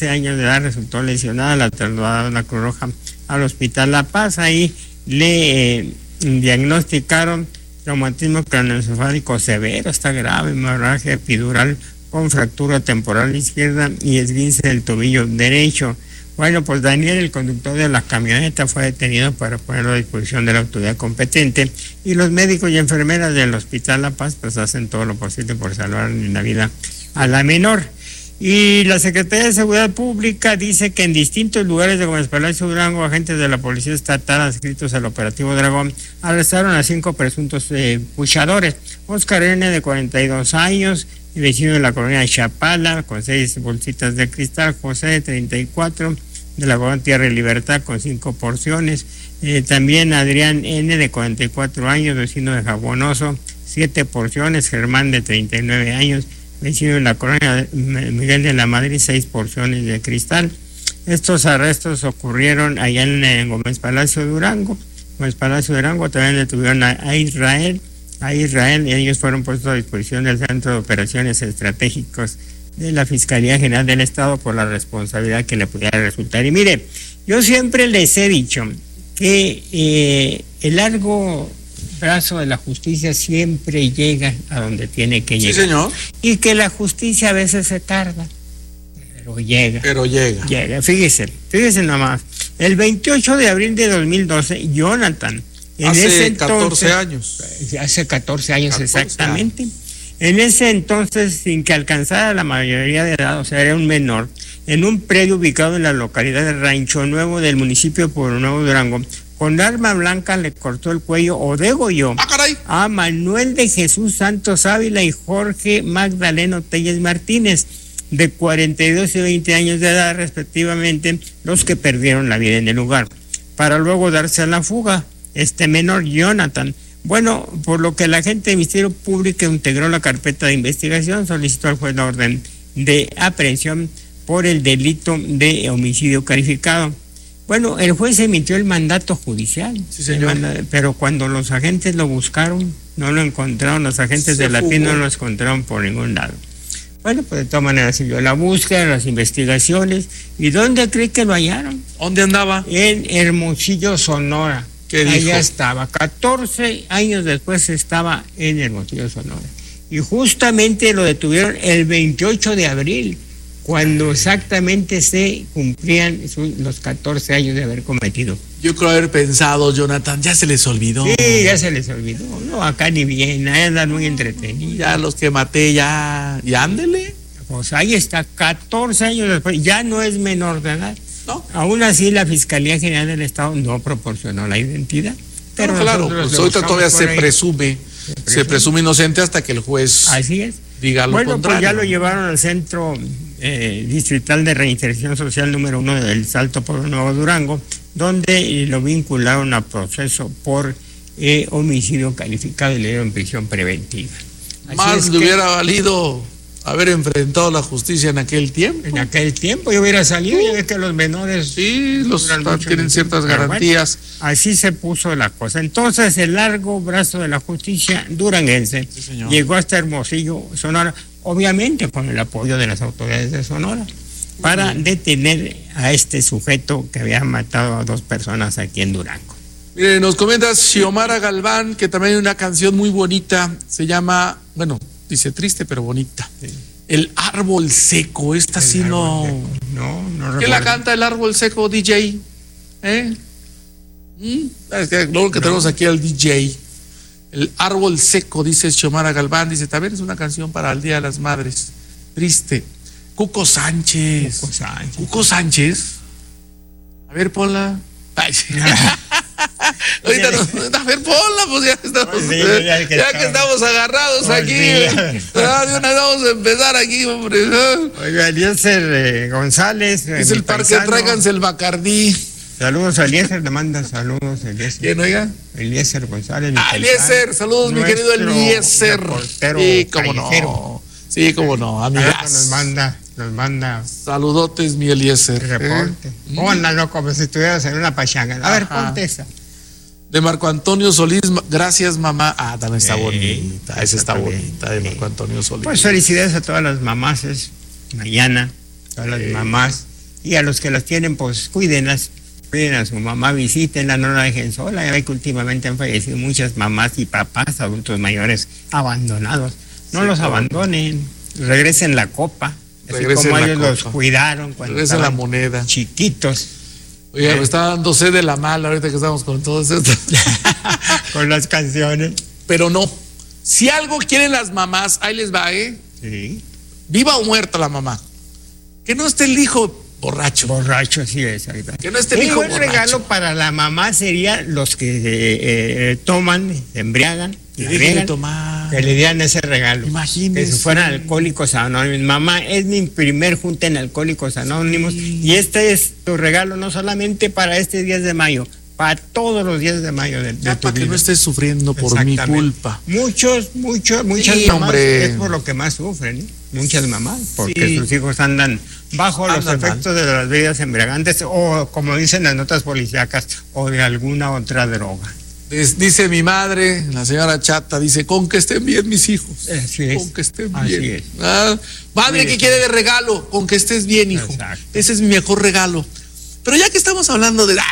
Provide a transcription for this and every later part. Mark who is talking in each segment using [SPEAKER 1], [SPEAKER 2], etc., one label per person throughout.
[SPEAKER 1] años de edad resultó lesionada, la trasladaron a la Cruz Roja al Hospital La Paz. Ahí le diagnosticaron traumatismo craneoencefálico severo, está grave, hemorragia epidural con fractura temporal izquierda y esguince del tobillo derecho. Bueno, pues Daniel, el conductor de la camioneta, fue detenido para ponerlo a disposición de la autoridad competente, y los médicos y enfermeras del Hospital La Paz pues hacen todo lo posible por salvar la vida a la menor. Y la Secretaría de Seguridad Pública dice que en distintos lugares de Gómez Palacio Durango, agentes de la Policía Estatal adscritos al Operativo Dragón arrestaron a 5 presuntos puchadores. Oscar N., de 42 años, vecino de la colonia Chapala, con 6 bolsitas de cristal. José, de 34, de la colonia Tierra y Libertad, con 5 porciones. También Adrián N., de 44 años, vecino de Jabonoso, 7 porciones. Germán, de 39 años, vecino de la colonia Miguel de la Madrid, 6 porciones de cristal. Estos arrestos ocurrieron allá en Gómez Palacio Durango. Gómez Palacio Durango también detuvieron a Israel, y ellos fueron puestos a disposición del Centro de Operaciones Estratégicos de la Fiscalía General del Estado por la responsabilidad que le pudiera resultar. Y mire, yo siempre les he dicho que el largo brazo de la justicia siempre llega a donde tiene que llegar.
[SPEAKER 2] Sí, señor.
[SPEAKER 1] Y que la justicia a veces se tarda, pero llega. Llega. Fíjese nomás. El 28 de abril de 2012, Jonathan,
[SPEAKER 2] hace 14 años.
[SPEAKER 1] Hace 14 años exactamente. En ese entonces, sin que alcanzara la mayoría de edad, o sea, era un menor, en un predio ubicado en la localidad de Rancho Nuevo del municipio de Pueblo Nuevo, Durango, con arma blanca le cortó el cuello o degolló a Manuel de Jesús Santos Ávila y Jorge Magdaleno Telles Martínez, de 42 y 20 años de edad respectivamente, los que perdieron la vida en el lugar, para luego darse a la fuga. Este menor, Jonathan, bueno, por lo que el agente de Ministerio Público integró la carpeta de investigación, solicitó al juez la orden de aprehensión por el delito de homicidio calificado. Bueno, el juez emitió el mandato judicial,
[SPEAKER 2] sí, señor.
[SPEAKER 1] Pero cuando los agentes lo buscaron, no lo encontraron, los agentes de la PIN no lo encontraron por ningún lado. Bueno, pues de todas maneras siguió la búsqueda, las investigaciones. ¿Y dónde cree que lo hallaron?
[SPEAKER 2] ¿Dónde andaba?
[SPEAKER 1] En Hermosillo, Sonora.
[SPEAKER 2] ¿Qué dijo?
[SPEAKER 1] Allá estaba, 14 años después estaba en Hermosillo, Sonora. Y justamente lo detuvieron el 28 de abril, cuando exactamente se cumplían los 14 años de haber cometido.
[SPEAKER 2] Yo creo haber pensado, Jonathan, ya se les olvidó.
[SPEAKER 1] Sí, ya se les olvidó. No, acá ni bien, ahí andan muy entretenidos.
[SPEAKER 2] Ya los que maté, ya ándele.
[SPEAKER 1] Pues ahí está, 14 años después, ya no es menor de edad.
[SPEAKER 2] ¿No?
[SPEAKER 1] Aún así, la Fiscalía General del Estado no proporcionó la identidad. Pero
[SPEAKER 2] claro, pues ahorita todavía se presume inocente hasta que el juez diga lo contrario.
[SPEAKER 1] Pues ya lo llevaron al Centro Distrital de Reinserción Social número 1 del Salto Pueblo Nuevo Durango, donde lo vincularon a proceso por homicidio calificado y le dieron prisión preventiva.
[SPEAKER 2] Más le hubiera valido haber enfrentado la justicia en aquel tiempo.
[SPEAKER 1] En aquel tiempo yo hubiera salido, ya ves que los menores
[SPEAKER 2] tienen ciertas garantías.
[SPEAKER 1] Bueno, así se puso la cosa. Entonces el largo brazo de la justicia duranguense llegó hasta Hermosillo, Sonora, obviamente con el apoyo de las autoridades de Sonora, para detener a este sujeto que había matado a 2 personas aquí en Durango.
[SPEAKER 2] Mire, nos comenta Xiomara Galván que también hay una canción muy bonita, se llama, bueno, dice triste pero bonita. Sí. El árbol seco, esta sí no.
[SPEAKER 1] No
[SPEAKER 2] recuerdo. ¿Quién la canta el árbol seco, DJ? Es que luego que tenemos aquí al DJ. El árbol seco, dice Xiomara Galván, dice, también es una canción para el Día de las Madres. Triste. Cuco Sánchez. A ver, ponla. Ay, sí. Ahorita a ver, ponla, pues ya que estamos agarrados aquí. De una vamos a empezar aquí, hombre.
[SPEAKER 1] Oiga, Eliezer González.
[SPEAKER 2] Es el parque, tráiganse el Bacardí.
[SPEAKER 1] Saludos a Eliezer, le manda saludos a Eliezer.
[SPEAKER 2] ¿Quién, oiga?
[SPEAKER 1] Eliezer González.
[SPEAKER 2] Eliezer, saludos, mi querido Eliezer. Sí, cómo no. Sí, cómo no, amigas.
[SPEAKER 1] Nos manda
[SPEAKER 2] saludotes, mi Eliezer.
[SPEAKER 1] Reporte. Pónganlo como si estuvieras en una pachanga. A ver, ponte esa.
[SPEAKER 2] De Marco Antonio Solís, gracias mamá. También está bonita, esa está bonita, de Marco Antonio Solís.
[SPEAKER 1] Pues felicidades a todas las mamás, mañana, todas las mamás. Y a los que las tienen, pues cuídenlas, cuiden a su mamá, visítenla, no la dejen sola. Ya ve que últimamente han fallecido muchas mamás y papás, adultos mayores abandonados. No los abandonen, regresen la copa, así como ellos los cuidaron cuando
[SPEAKER 2] regresen la moneda.
[SPEAKER 1] Chiquitos.
[SPEAKER 2] Oye, me está dando sed de la mala ahorita que estamos con todo esto.
[SPEAKER 1] Con las canciones.
[SPEAKER 2] Pero no, si algo quieren las mamás, ahí les va,
[SPEAKER 1] Sí.
[SPEAKER 2] Viva o muerta la mamá. Que no esté el hijo borracho.
[SPEAKER 1] Borracho, sí es.
[SPEAKER 2] Que no esté el hijo borracho.
[SPEAKER 1] Un buen regalo para la mamá sería los que toman, se embriagan,
[SPEAKER 2] que dejen de tomar.
[SPEAKER 1] Que le dieran ese regalo.
[SPEAKER 2] Imagínese.
[SPEAKER 1] Que si fueran alcohólicos anónimos. Mamá, es mi primer junta en Alcohólicos Anónimos. Sí. Y este es tu regalo no solamente para este 10 de mayo, para todos los días de mayo de tu
[SPEAKER 2] para
[SPEAKER 1] vida.
[SPEAKER 2] Que no estés sufriendo por mi culpa.
[SPEAKER 1] Muchas
[SPEAKER 2] sí,
[SPEAKER 1] mamás
[SPEAKER 2] hombre.
[SPEAKER 1] es por lo que más sufren, muchas mamás, porque sus hijos andan bajo los efectos de las bebidas embriagantes o, como dicen las notas policíacas, o de alguna otra droga.
[SPEAKER 2] Dice mi madre, la señora Chata, dice, con que estén bien mis hijos.
[SPEAKER 1] Así es.
[SPEAKER 2] Con que estén
[SPEAKER 1] Así
[SPEAKER 2] bien.
[SPEAKER 1] Es.
[SPEAKER 2] Madre, ¿qué quiere de regalo? Con que estés bien, hijo.
[SPEAKER 1] Exacto.
[SPEAKER 2] Ese es mi mejor regalo. Pero ya que estamos hablando de...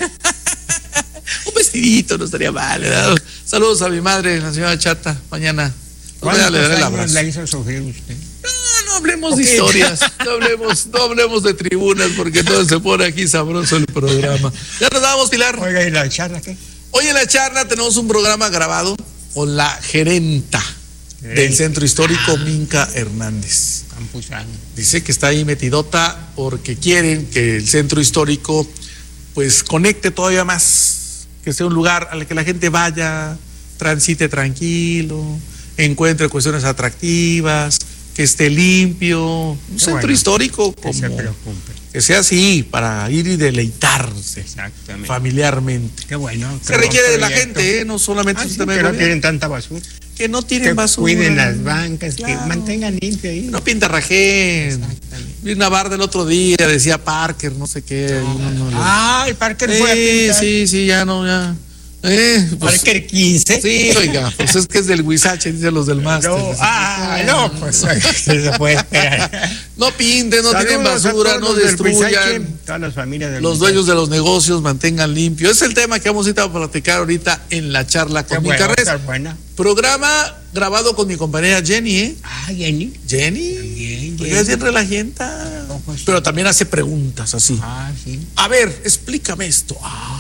[SPEAKER 2] un vestidito no estaría mal, ¿verdad? Saludos a mi madre, la señora Chata, mañana.
[SPEAKER 1] ¿Cuántos le daré el abrazo? La hizo sufrir usted?
[SPEAKER 2] No hablemos de historias, no hablemos de tribunas, porque todo se pone aquí sabroso el programa. Ya nos vamos, Pilar.
[SPEAKER 1] Oiga, ¿y la charla qué?
[SPEAKER 2] Hoy en la charla tenemos un programa grabado con la gerenta del Centro Histórico, Minka Hernández.
[SPEAKER 1] Campuzano.
[SPEAKER 2] Dice que está ahí metidota porque quieren que el Centro Histórico pues conecte todavía más, que sea un lugar al que la gente vaya, transite tranquilo, encuentre cuestiones atractivas, que esté limpio, un centro histórico como,
[SPEAKER 1] se preocupe.
[SPEAKER 2] Que sea así, para ir y deleitarse familiarmente.
[SPEAKER 1] Qué bueno.
[SPEAKER 2] Se requiere de la gente, no solamente
[SPEAKER 1] que no tienen tanta basura.
[SPEAKER 2] Que no tienen basura.
[SPEAKER 1] Cuiden las bancas, claro. Que mantengan limpio ahí.
[SPEAKER 2] No pintarrajén. Vi una barda el otro día, decía Parker, no sé qué.
[SPEAKER 1] El Parker fue a pintar.
[SPEAKER 2] Sí, ya no, ya.
[SPEAKER 1] Pues, Parker 15.
[SPEAKER 2] Sí, oiga, pues es que es del Huizache, dicen los del máster.
[SPEAKER 1] Pues se puede esperar.
[SPEAKER 2] No pinten, no tienen basura, no destruyan.
[SPEAKER 1] Todas las familias del
[SPEAKER 2] los dueños de los negocios mantengan limpio. Es el tema que vamos a ir a platicar ahorita en la charla con Minka Hernández. Programa grabado con mi compañera Jenny,
[SPEAKER 1] Jenny.
[SPEAKER 2] Jenny. Porque es bien relajenta. Pues, pero también hace preguntas así.
[SPEAKER 1] Sí.
[SPEAKER 2] A ver, explícame esto.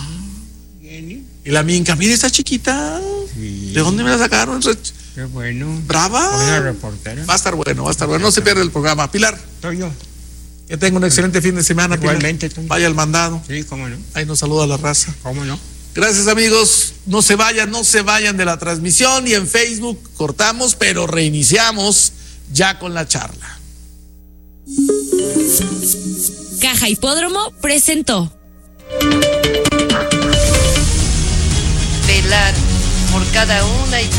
[SPEAKER 2] Y la Minka, mire, está chiquita. Sí. ¿De dónde me la sacaron?
[SPEAKER 1] Qué bueno.
[SPEAKER 2] Brava.
[SPEAKER 1] Buena reportera.
[SPEAKER 2] Va a estar bueno. No se pierde el programa. Pilar.
[SPEAKER 1] Soy yo.
[SPEAKER 2] Que tenga un excelente fin de semana.
[SPEAKER 1] Igualmente.
[SPEAKER 2] Pilar. Vaya al mandado.
[SPEAKER 1] Sí, cómo no.
[SPEAKER 2] Ahí nos saluda la raza.
[SPEAKER 1] Cómo no.
[SPEAKER 2] Gracias, amigos. No se vayan de la transmisión. Y en Facebook cortamos, pero reiniciamos ya con la charla.
[SPEAKER 3] Caja Hipódromo presentó.
[SPEAKER 4] Velar por cada una y